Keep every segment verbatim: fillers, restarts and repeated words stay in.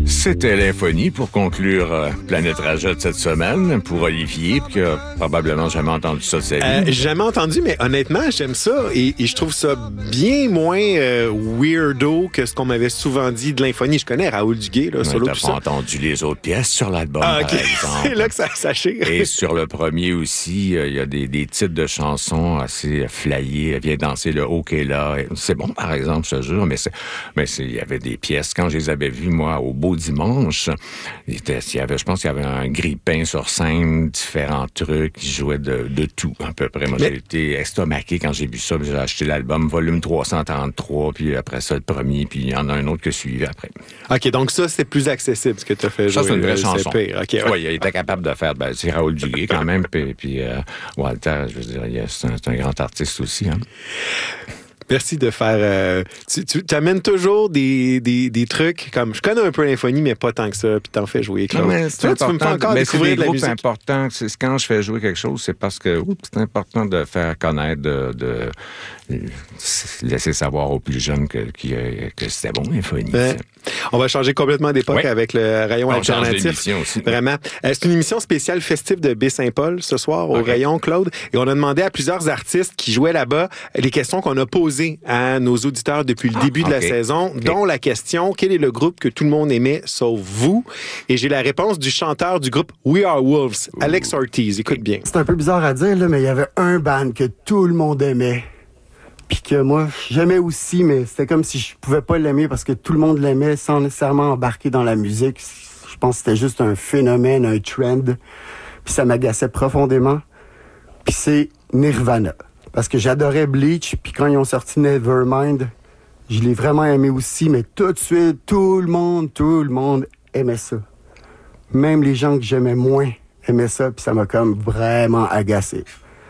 C'était l'infonie pour conclure euh, Planète Rajot cette semaine pour Olivier, qui a probablement jamais entendu ça de sa vie. Euh, jamais entendu, mais honnêtement, j'aime ça et, et je trouve ça bien moins euh, weirdo que ce qu'on m'avait souvent dit de l'infonie. Je connais Raoul Duguay, là, Ouais, solo, t'as tout pas ça. entendu les autres pièces sur l'album, Ah, par OK. exemple. C'est là que ça, ça chire. Et sur le premier aussi, il euh, y a des, des titres de chansons assez flyés. Viens danser le OK là. C'est bon, par exemple, je te jure, mais c'est, mais c'est, il y avait des pièces. Quand je les avais vues, moi, au Beau Dimanche, il, était, il y avait, je pense qu'il y avait un grille-pain sur scène, différents trucs. Ils jouaient de, de tout, à peu près. Moi, mais... j'ai été estomaqué quand j'ai vu ça. J'ai acheté l'album volume trois cent trente-trois, puis après ça, le premier, puis il y en a un autre que suivi après. OK, donc ça, c'est plus accessible, ce que tu as fait ça, jouer. C'est une vraie euh, chanson. C'est pire. Okay, ouais. Oui, il était capable de faire, ben, c'est Raoul Duguay quand même, puis, puis euh, Walter, je veux dire, il est, c'est, un, c'est un grand artiste aussi. Hein. Merci de faire... Euh, tu, tu amènes toujours des, des, des trucs comme... Je connais un peu l'infonie, mais pas tant que ça, puis t'en fais jouer, Claude. Non, mais c'est tu, vois, tu peux me faire encore mais découvrir c'est de la groupes musique. importants. C'est, quand je fais jouer quelque chose, c'est parce que oups, c'est important de faire connaître, de, de, de laisser savoir aux plus jeunes que, que, que c'était bon, l'infonie. Ouais. On va changer complètement d'époque ouais. avec le rayon On alternatif. Aussi. Vraiment. Euh, c'est une émission spéciale festive de Baie-Saint-Paul ce soir au okay. rayon, Claude. Et on a demandé à plusieurs artistes qui jouaient là-bas les questions qu'on a posées à nos auditeurs depuis le ah, début okay. de la saison, okay. dont la question « Quel est le groupe que tout le monde aimait sauf vous? » Et j'ai la réponse du chanteur du groupe We Are Wolves, Ooh. Alex Ortiz. Écoute bien. C'est un peu bizarre à dire, là, mais il y avait un band que tout le monde aimait. Puis que moi, j'aimais aussi, mais c'était comme si je pouvais pas l'aimer parce que tout le monde l'aimait sans nécessairement embarquer dans la musique. Je pense que c'était juste un phénomène, un trend. Puis ça m'agaçait profondément. Puis c'est Nirvana. Parce que j'adorais Bleach, puis quand ils ont sorti Nevermind, je l'ai vraiment aimé aussi, mais tout de suite, tout le monde, tout le monde aimait ça. Même les gens que j'aimais moins aimaient ça, puis ça m'a comme vraiment agacé.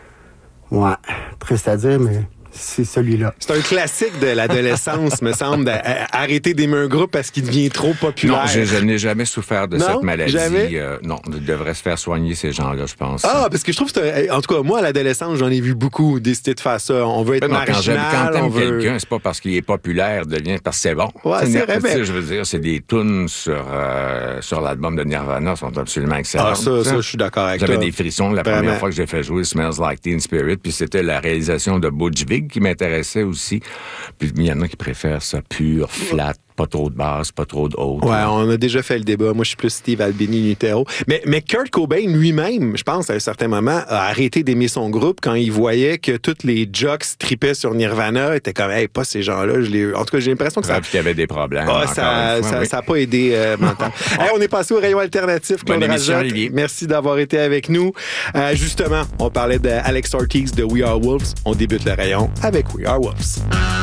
Ouais, triste à dire, mais... c'est celui-là. C'est un classique de l'adolescence, me semble, d'arrêter d'aimer un groupe parce qu'il devient trop populaire. Non, je, je n'ai jamais souffert de non, cette maladie. Jamais? Euh, non, ils devraient se faire soigner, ces gens-là, je pense. Ah, parce que je trouve que c'est un... En tout cas, moi, à l'adolescence, j'en ai vu beaucoup décider de faire ça. On veut être non, marginal, quand, quand on t'aimes veut... quelqu'un, c'est pas parce qu'il est populaire, devient parce que c'est bon. Ouais, c'est, c'est vrai, mais... Je veux dire, c'est des tunes sur, euh, sur l'album de Nirvana, sont absolument excellentes. Ah, ça, ça, je suis d'accord avec J'avais toi. J'avais des frissons la Vraiment. première fois que j'ai fait jouer Smells Like Teen Spirit, puis c'était la réalisation de Butch Vig qui m'intéressait aussi. Puis il y en a qui préfèrent ça pur, flat, pas trop de basse, pas trop de haute. Ouais, on a déjà fait le débat. Moi, je suis plus Steve Albini Nutero. Mais, mais Kurt Cobain lui-même, je pense, à un certain moment, a arrêté d'aimer son groupe quand il voyait que tous les jocks tripaient sur Nirvana. Il était comme, hey, pas ces gens-là. Je l'ai... En tout cas, j'ai l'impression que ça... Ouais, puis qu'il y avait des problèmes. Ah, ça n'a oui. pas aidé euh, mental. Hey, on est passé au rayon alternatif, Claude Rajot. Merci d'avoir été avec nous. Euh, justement, on parlait d'Alex Ortiz de We Are Wolves. On débute le rayon avec We Are Wolves.